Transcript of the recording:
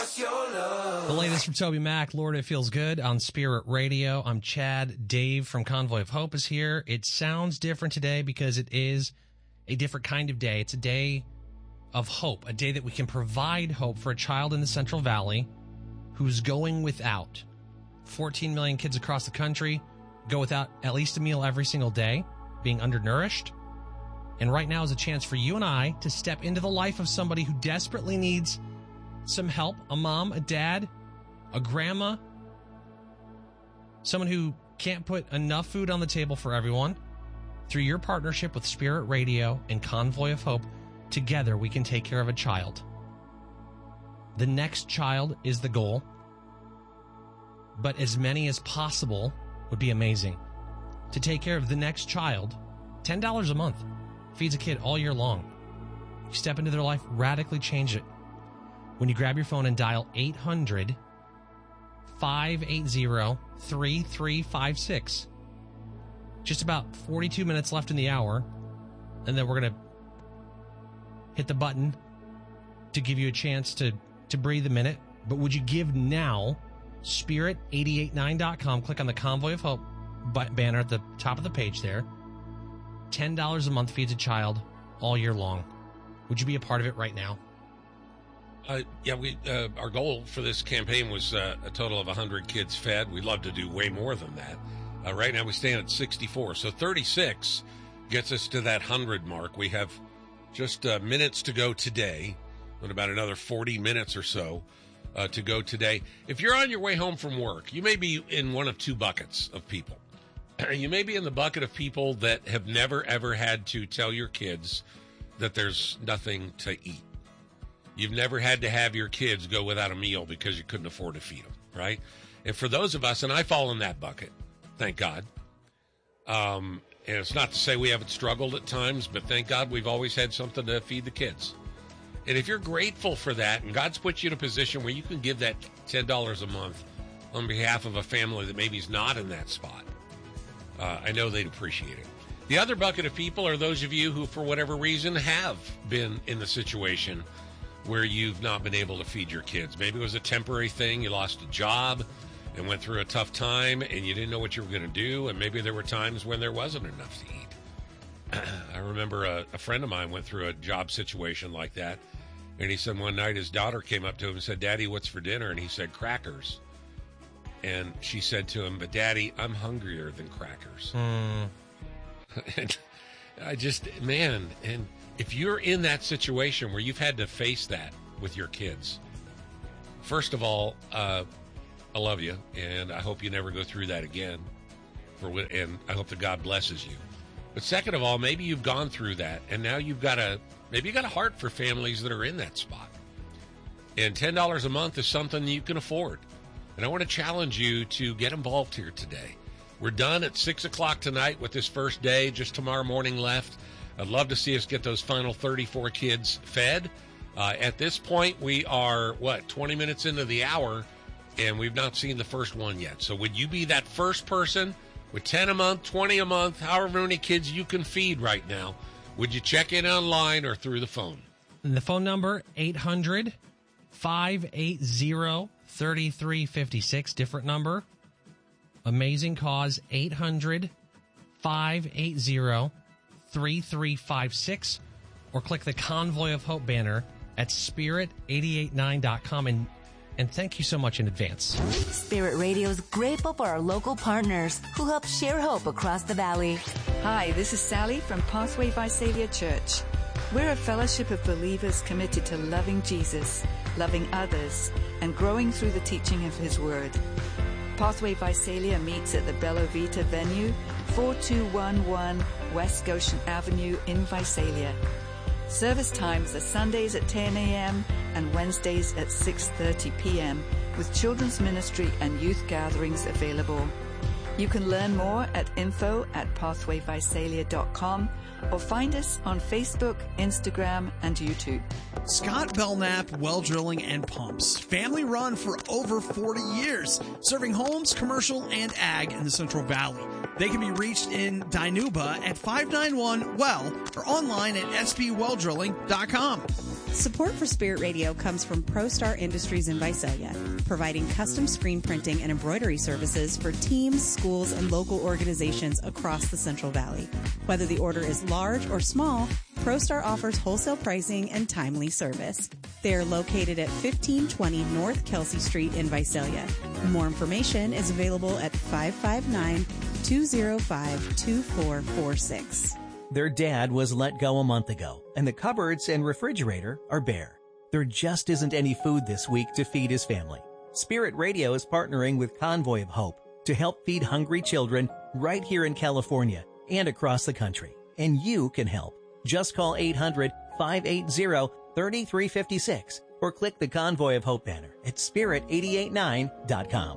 us your love. The latest from Toby Mac, Lord, It Feels Good on Spirit Radio. I'm Chad. Dave from Convoy of Hope is here. It sounds different today because it is a different kind of day. It's a day of hope, a day that we can provide hope for a child in the Central Valley who's going without. 14 million kids across the country go without at least a meal every single day, being undernourished. And right now is a chance for you and I to step into the life of somebody who desperately needs some help, a mom, a dad, a grandma, someone who can't put enough food on the table for everyone. Through your partnership with Spirit Radio and Convoy of Hope, together we can take care of a child. The next child is the goal, but as many as possible would be amazing. To take care of the next child, $10 a month feeds a kid all year long. You step into their life, radically change it. When you grab your phone and dial 800-580-3356. Just about 42 minutes left in the hour, and then we're going to hit the button to give you a chance to breathe a minute. But would you give now? Spirit889.com. Click on the Convoy of Hope banner at the top of the page there. $10 a month feeds a child all year long. Would you be a part of it right now? Our goal for this campaign was a total of 100 kids fed. We'd love to do way more than that. Right now we stand at 64. So 36 gets us to that 100 mark. We have just minutes to go today, and about another 40 minutes or so to go today. If you're on your way home from work, you may be in one of two buckets of people. You may be in the bucket of people that have never, ever had to tell your kids that there's nothing to eat. You've never had to have your kids go without a meal because you couldn't afford to feed them, right? And for those of us, and I fall in that bucket, thank God. And it's not to say we haven't struggled at times, but thank God we've always had something to feed the kids. And if you're grateful for that, and God's put you in a position where you can give that $10 a month on behalf of a family that maybe is not in that spot, I know they'd appreciate it. The other bucket of people are those of you who, for whatever reason, have been in the situation where you've not been able to feed your kids. Maybe it was a temporary thing. You lost a job and went through a tough time, and you didn't know what you were going to do, and maybe there were times when there wasn't enough to eat. I remember a friend of mine went through a job situation like that, and he said one night his daughter came up to him and said, "Daddy, what's for dinner?" And he said, "Crackers." And she said to him, "But Daddy, I'm hungrier than crackers." And I just, man, and if you're in that situation where you've had to face that with your kids, first of all, I love you, and I hope you never go through that again. And I hope that God blesses you. But second of all, maybe you've gone through that, and now you've got a heart for families that are in that spot. And $10 a month is something you can afford. And I want to challenge you to get involved here today. We're done at 6 o'clock tonight with this first day, just tomorrow morning left. I'd love to see us get those final 34 kids fed. At this point, we are, 20 minutes into the hour, and we've not seen the first one yet. So would you be that first person with 10 a month, 20 a month, however many kids you can feed right now? Would you check in online or through the phone? And the phone number, 800-580-3356, different number. Amazing cause, 800-580-3356, or click the Convoy of Hope banner at spirit889.com. And thank you so much in advance. Spirit Radio is grateful for our local partners who help share hope across the valley. Hi, this is Sally from Pathway Visalia Church. We're a fellowship of believers committed to loving Jesus, loving others, and growing through the teaching of His Word. Pathway Visalia meets at the Bella Vita venue, 4211 West Goshen Avenue in Visalia. Service times are Sundays at 10 a.m. and Wednesdays at 6:30 p.m. with children's ministry and youth gatherings available. You can learn more at info@pathwayvisalia.com or find us on Facebook, Instagram, and YouTube. Scott Belknap Well Drilling and Pumps. Family run for over 40 years, serving homes, commercial, and ag in the Central Valley. They can be reached in Dinuba at 591 Well or online at spwelldrilling.com. Support for Spirit Radio comes from ProStar Industries in Visalia, providing custom screen printing and embroidery services for teams, schools, and local organizations across the Central Valley. Whether the order is large or small, ProStar offers wholesale pricing and timely service. They are located at 1520 North Kelsey Street in Visalia. More information is available at 559-205-2446. Their dad was let go a month ago, and the cupboards and refrigerator are bare. There just isn't any food this week to feed his family. Spirit Radio is partnering with Convoy of Hope to help feed hungry children right here in California and across the country. And you can help. Just call 800-580-3356 or click the Convoy of Hope banner at spirit889.com.